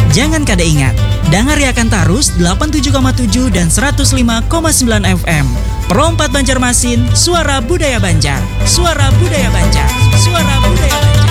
Jangan kada ingat, dangariakan tarus 87,7 dan 105,9 FM. Perompat Banjarmasin, suara budaya Banjar. Suara budaya Banjar. Suara budaya Banjar.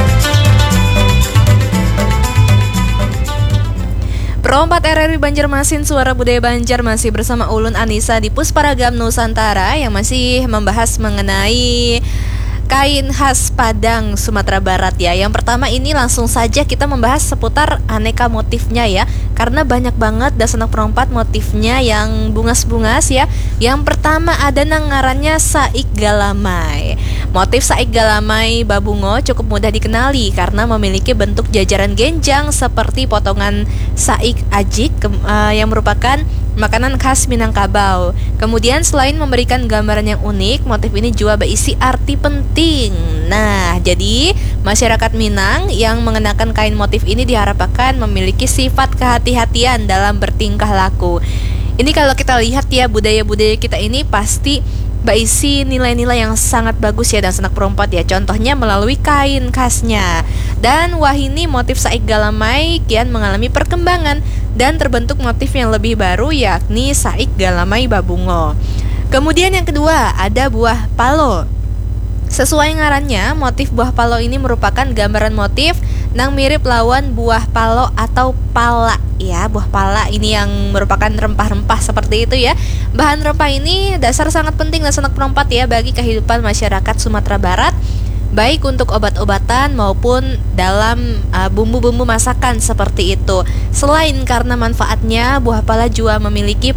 Perompat RRI Banjarmasin, suara budaya Banjar masih bersama Ulun Anissa di Pusparagam Nusantara yang masih membahas mengenai kain khas Padang, Sumatera Barat ya. Yang pertama ini langsung saja kita membahas seputar aneka motifnya ya. Karena banyak banget Dasanak Perompat motifnya yang bungas-bungas ya. Yang pertama ada ngarannya Saik Galamai. Motif Saik Galamai Babungo cukup mudah dikenali karena memiliki bentuk jajaran genjang seperti potongan saik ajik yang merupakan makanan khas Minangkabau. Kemudian selain memberikan gambaran yang unik, motif ini juga berisi arti penting. Nah, jadi masyarakat Minang yang mengenakan kain motif ini diharapkan memiliki sifat kehati-hatian dalam bertingkah laku. Ini kalau kita lihat ya, budaya-budaya kita ini pasti berisi nilai-nilai yang sangat bagus ya Dasanak Perompat ya. Contohnya melalui kain khasnya. Dan wahini motif Saik Galamai kian mengalami perkembangan dan terbentuk motif yang lebih baru yakni Saik Galamai Babungo. Kemudian yang kedua ada buah palo. Sesuai ngarannya, motif buah palo ini merupakan gambaran motif nang mirip lawan buah palo atau pala ya. Buah pala ini yang merupakan rempah-rempah seperti itu ya. Bahan rempah ini dasar sangat penting Dasanak Perompat ya bagi kehidupan masyarakat Sumatera Barat, baik untuk obat-obatan maupun dalam bumbu-bumbu masakan seperti itu. Selain karena manfaatnya, buah pala juga memiliki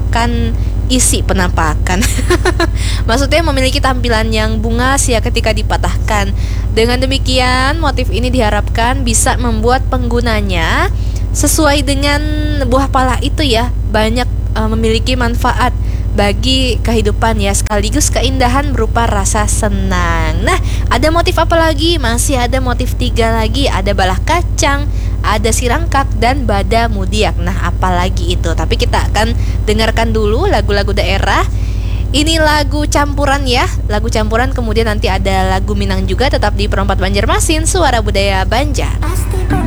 penampakan maksudnya memiliki tampilan yang bungas ya ketika dipatahkan. Dengan demikian, motif ini diharapkan bisa membuat penggunanya sesuai dengan buah pala itu ya, banyak memiliki manfaat bagi kehidupan ya, sekaligus keindahan berupa rasa senang. Nah, ada motif apa lagi? Masih ada motif 3 lagi, ada balah kacang, ada sirangkak, dan bada mudiak. Nah, apalagi itu? Tapi kita akan dengarkan dulu lagu-lagu daerah. Ini lagu campuran ya, lagu campuran, kemudian nanti ada lagu Minang juga, tetap di Perompat Banjarmasin, suara budaya Banjar.